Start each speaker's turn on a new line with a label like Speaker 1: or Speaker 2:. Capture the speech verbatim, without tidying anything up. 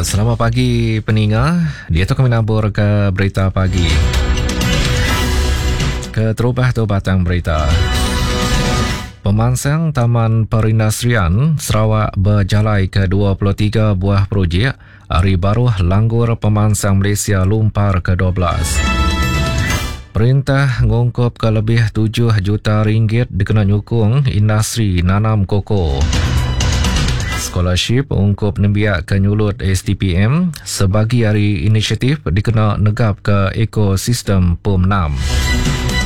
Speaker 1: Selamat pagi peninga. Dia tu kami nabur ke berita pagi. Ke terubah tu batang berita. Pemansang Taman Perindustrian Sarawak berjalai ke dua puluh tiga buah projek. Hari baru Langgur Pemansang Malaysia lumpar ke dua belas. Perintah ngungkup ke lebih tujuh juta ringgit dikena nyukung industri nanam koko. Scholarship ungkup nembiak ke nyulut S D P M sebagi hari inisiatif dikena negap ke ekosistem P U M enam.